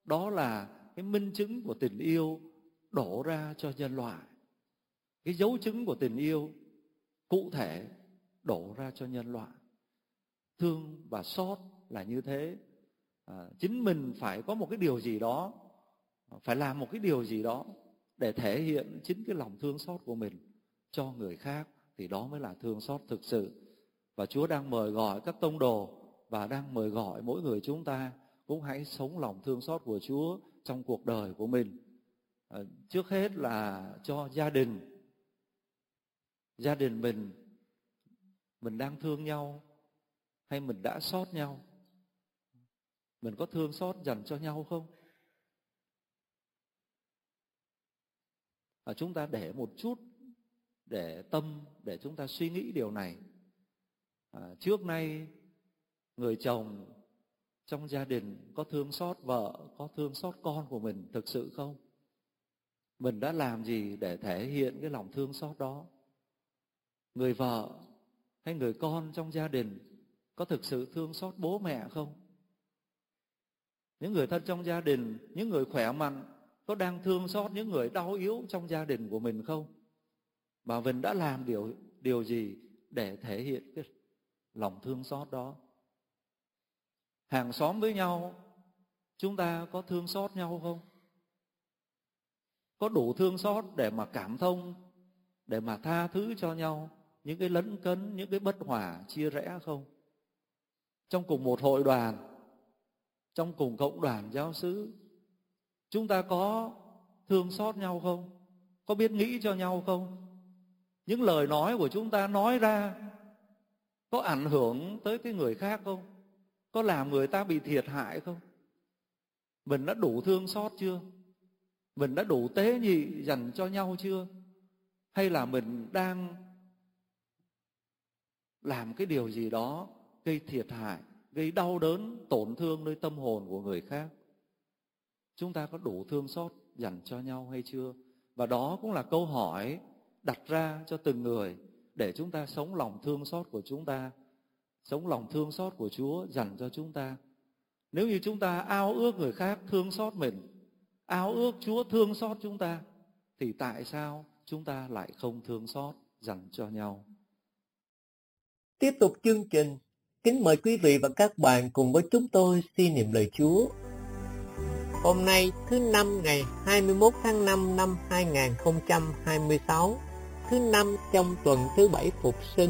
Đó là cái minh chứng của tình yêu đổ ra cho nhân loại. Cái dấu chứng của tình yêu cụ thể đổ ra cho nhân loại. Thương và xót là như thế. Chính mình phải có một cái điều gì đó, phải làm một cái điều gì đó để thể hiện chính cái lòng thương xót của mình cho người khác, thì đó mới là thương xót thực sự. Và Chúa đang mời gọi các tông đồ và đang mời gọi mỗi người chúng ta cũng hãy sống lòng thương xót của Chúa trong cuộc đời của mình. Trước hết là cho gia đình. Gia đình mình đang thương nhau hay mình đã xót nhau? Mình có thương xót dành cho nhau không? Chúng ta để một chút để tâm, để chúng ta suy nghĩ điều này. Trước nay người chồng trong gia đình có thương xót vợ, có thương xót con của mình thực sự không? Mình đã làm gì để thể hiện cái lòng thương xót đó? Người vợ hay người con trong gia đình có thực sự thương xót bố mẹ không? Những người thân trong gia đình, những người khỏe mạnh có đang thương xót những người đau yếu trong gia đình của mình không? Và mình đã làm điều gì để thể hiện cái lòng thương xót đó? Hàng xóm với nhau, chúng ta có thương xót nhau không? Có đủ thương xót để mà cảm thông, để mà tha thứ cho nhau những cái lấn cấn, những cái bất hòa, chia rẽ không? Trong cùng một hội đoàn, trong cùng cộng đoàn giáo xứ, chúng ta có thương xót nhau không? Có biết nghĩ cho nhau không? Những lời nói của chúng ta nói ra có ảnh hưởng tới cái người khác không? Có làm người ta bị thiệt hại không? Mình đã đủ thương xót chưa? Mình đã đủ tế nhị dành cho nhau chưa? Hay là mình đang làm cái điều gì đó gây thiệt hại, gây đau đớn, tổn thương nơi tâm hồn của người khác? Chúng ta có đủ thương xót dành cho nhau hay chưa? Và đó cũng là câu hỏi đặt ra cho từng người để chúng ta sống lòng thương xót của chúng ta, sống lòng thương xót của Chúa dành cho chúng ta. Nếu như chúng ta ao ước người khác thương xót mình, ao ước Chúa thương xót chúng ta, thì tại sao chúng ta lại không thương xót dành cho nhau? Tiếp tục chương trình, kính mời quý vị và các bạn cùng với chúng tôi suy niệm lời Chúa. Hôm nay thứ Năm ngày 21 tháng 5 năm 2026, thứ Năm trong tuần thứ 7 Phục sinh.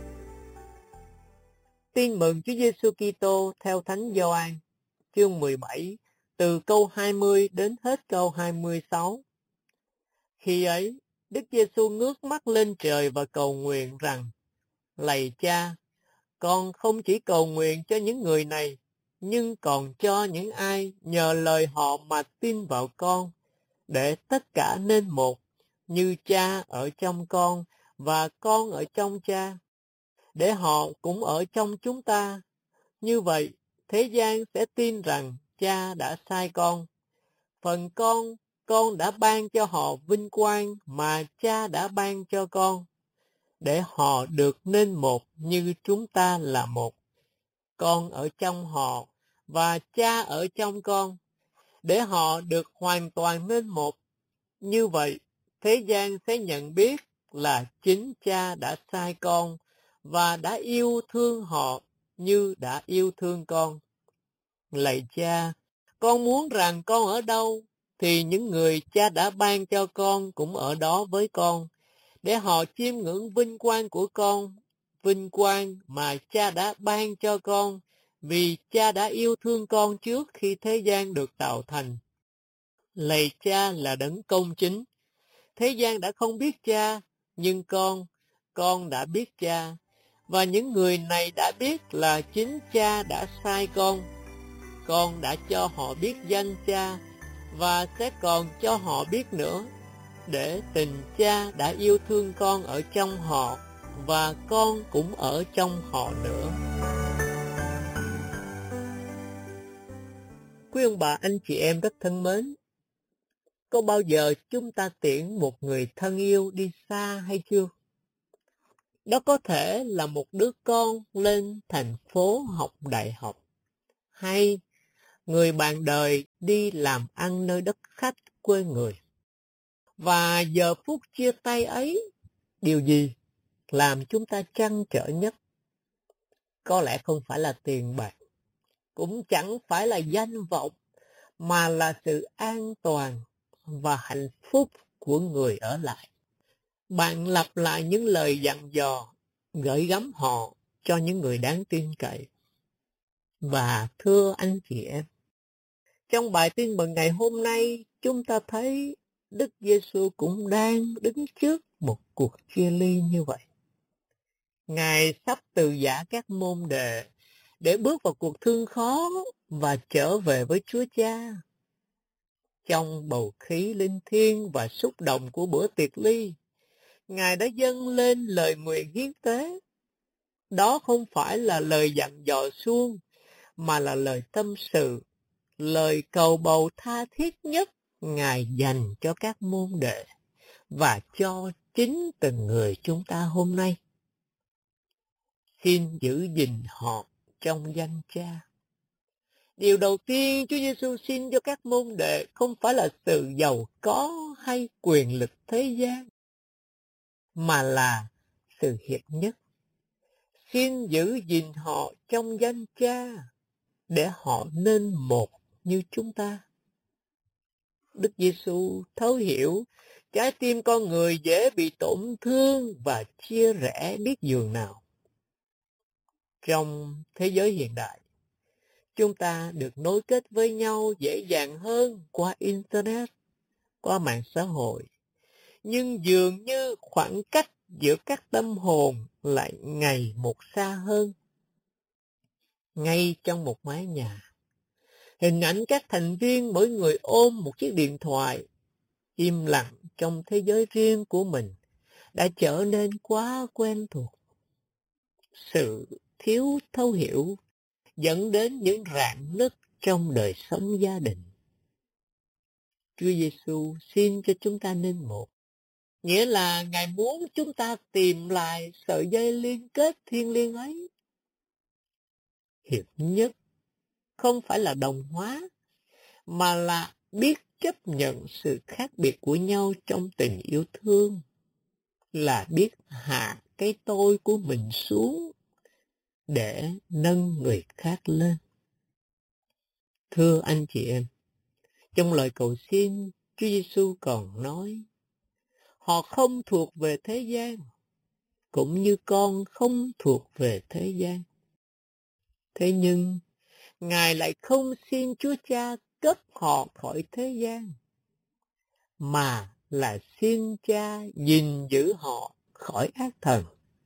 Tin mừng Chúa Giêsu Kitô theo Thánh Gioan, chương 17, từ câu 20 đến hết câu 26. Khi ấy, Đức Giêsu ngước mắt lên trời và cầu nguyện rằng: Lạy Cha, con không chỉ cầu nguyện cho những người này, nhưng còn cho những ai nhờ lời họ mà tin vào con, để tất cả nên một, như Cha ở trong con và con ở trong Cha, để họ cũng ở trong chúng ta. Như vậy, thế gian sẽ tin rằng Cha đã sai con. Phần con đã ban cho họ vinh quang mà Cha đã ban cho con, để họ được nên một như chúng ta là một. Con ở trong họ và Cha ở trong con, để họ được hoàn toàn nên một. Như vậy, thế gian sẽ nhận biết là chính Cha đã sai con và đã yêu thương họ như đã yêu thương con. Lạy Cha, con muốn rằng con ở đâu thì những người Cha đã ban cho con cũng ở đó với con, để họ chiêm ngưỡng vinh quang của con, vinh quang mà Cha đã ban cho con, vì Cha đã yêu thương con trước khi thế gian được tạo thành. Lạy Cha là đấng công chính. Thế gian đã không biết Cha, nhưng con đã biết Cha, và những người này đã biết là chính Cha đã sai con. Con đã cho họ biết danh Cha, và sẽ còn cho họ biết nữa, để tình Cha đã yêu thương con ở trong họ, và con cũng ở trong họ nữa. Quý ông bà, anh chị em rất thân mến, có bao giờ chúng ta tiễn một người thân yêu đi xa hay chưa? Đó có thể là một đứa con lên thành phố học đại học, hay người bạn đời đi làm ăn nơi đất khách quê người. Và giờ phút chia tay ấy, điều gì làm chúng ta trăn trở nhất? Có lẽ không phải là tiền bạc, cũng chẳng phải là danh vọng, mà là sự an toàn và hạnh phúc của người ở lại. Bạn lặp lại những lời dặn dò, gửi gắm họ cho những người đáng tin cậy. Và thưa anh chị em, trong bài tin mừng ngày hôm nay, chúng ta thấy Đức Giêsu cũng đang đứng trước một cuộc chia ly như vậy. Ngài sắp từ giã các môn đệ để bước vào cuộc thương khó và trở về với Chúa Cha. Trong bầu khí linh thiêng và xúc động của bữa tiệc ly, Ngài đã dâng lên lời nguyện hiến tế. Đó không phải là lời dặn dò suông, mà là lời tâm sự, lời cầu bầu tha thiết nhất Ngài dành cho các môn đệ và cho chính từng người chúng ta hôm nay. Xin giữ gìn họ trong danh Cha. Điều đầu tiên Chúa Giêsu xin cho các môn đệ không phải là sự giàu có hay quyền lực thế gian, mà là sự hiệp nhất. Xin giữ gìn họ trong danh Cha, để họ nên một như chúng ta. Đức Giêsu thấu hiểu trái tim con người dễ bị tổn thương và chia rẽ biết dường nào. Trong thế giới hiện đại, chúng ta được nối kết với nhau dễ dàng hơn qua Internet, qua mạng xã hội. Nhưng dường như khoảng cách giữa các tâm hồn lại ngày một xa hơn. Ngay trong một mái nhà, hình ảnh các thành viên mỗi người ôm một chiếc điện thoại, im lặng trong thế giới riêng của mình, đã trở nên quá quen thuộc. Sự thiếu thấu hiểu dẫn đến những rạn nứt trong đời sống gia đình. Chúa Giêsu xin cho chúng ta nên một, nghĩa là Ngài muốn chúng ta tìm lại sợi dây liên kết thiêng liêng ấy. Hiệp nhất không phải là đồng hóa, mà là biết chấp nhận sự khác biệt của nhau trong tình yêu thương, là biết hạ cái tôi của mình xuống để nâng người khác lên. Thưa anh chị em, trong lời cầu xin, Chúa Giêsu còn nói, họ không thuộc về thế gian, cũng như con không thuộc về thế gian. Thế nhưng, Ngài lại không xin Chúa Cha cất họ khỏi thế gian, mà là xin Cha gìn giữ họ khỏi ác thần.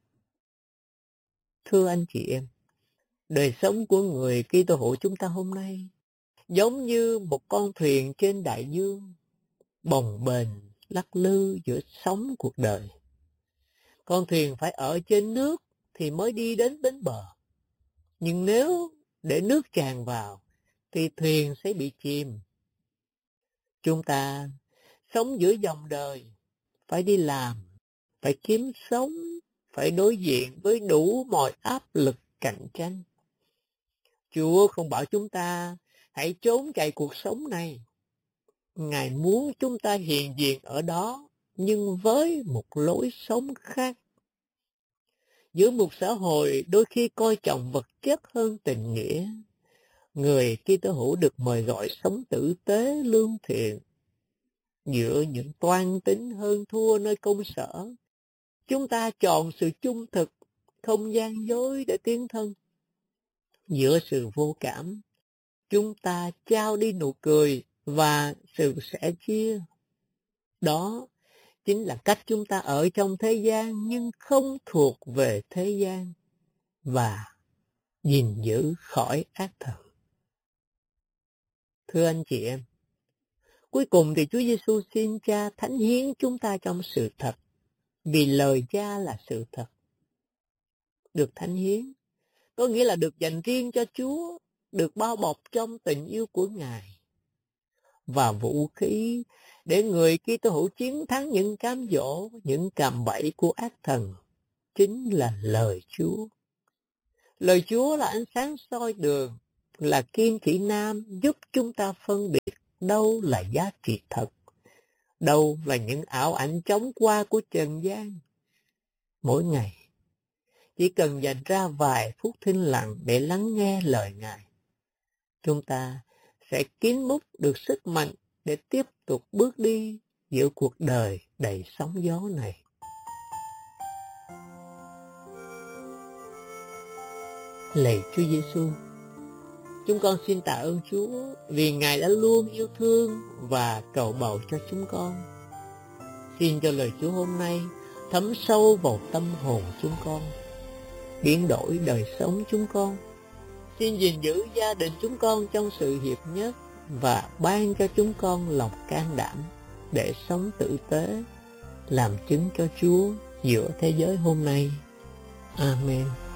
Thưa anh chị em, đời sống của người Kitô hữu chúng ta hôm nay giống như một con thuyền trên đại dương, bồng bềnh lắc lư giữa sóng cuộc đời. Con thuyền phải ở trên nước thì mới đi đến bến bờ. Nhưng nếu để nước tràn vào thì thuyền sẽ bị chìm. Chúng ta sống giữa dòng đời, phải đi làm, phải kiếm sống, phải đối diện với đủ mọi áp lực cạnh tranh. Chúa không bảo chúng ta hãy trốn chạy cuộc sống này. Ngài muốn chúng ta hiện diện ở đó, nhưng với một lối sống khác. Giữa một xã hội đôi khi coi trọng vật chất hơn tình nghĩa, người Kitô hữu được mời gọi sống tử tế lương thiện. Giữa những toan tính hơn thua nơi công sở, chúng ta chọn sự trung thực, không gian dối để tiến thân. Giữa sự vô cảm, chúng ta trao đi nụ cười và sự sẻ chia. Đó chính là cách chúng ta ở trong thế gian nhưng không thuộc về thế gian và gìn giữ khỏi ác thần. Thưa anh chị em, cuối cùng thì Chúa Giêsu xin Cha thánh hiến chúng ta trong sự thật, vì lời Cha là sự thật. Được thánh hiến có nghĩa là được dành riêng cho Chúa, được bao bọc trong tình yêu của Ngài. Và vũ khí để người Kitô hữu chiến thắng những cám dỗ, những cạm bẫy của ác thần chính là lời Chúa. Lời Chúa là ánh sáng soi đường, là kim chỉ nam giúp chúng ta phân biệt đâu là giá trị thật, đâu là những ảo ảnh chóng qua của trần gian. Mỗi ngày, chỉ cần dành ra vài phút thinh lặng để lắng nghe lời Ngài, chúng ta sẽ kín múc được sức mạnh để tiếp tục bước đi giữa cuộc đời đầy sóng gió này. Lạy Chúa Giêsu, chúng con xin tạ ơn Chúa vì Ngài đã luôn yêu thương và cầu bầu cho chúng con. Xin cho lời Chúa hôm nay thấm sâu vào tâm hồn chúng con, biến đổi đời sống chúng con. Xin gìn giữ gia đình chúng con trong sự hiệp nhất và ban cho chúng con lòng can đảm để sống tử tế, làm chứng cho Chúa giữa thế giới hôm nay. Amen.